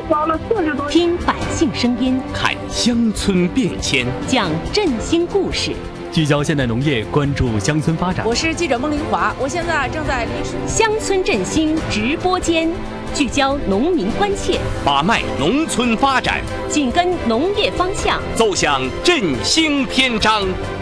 搞了40多年。 听百姓声音， 看乡村变迁， 讲振兴故事， 聚焦现代农业，关注乡村发展。 我是记者孟玲华，我现在正在离水乡村振兴直播间，聚焦农民关切， 把脉农村发展， 紧跟农业方向， 走向振兴篇章。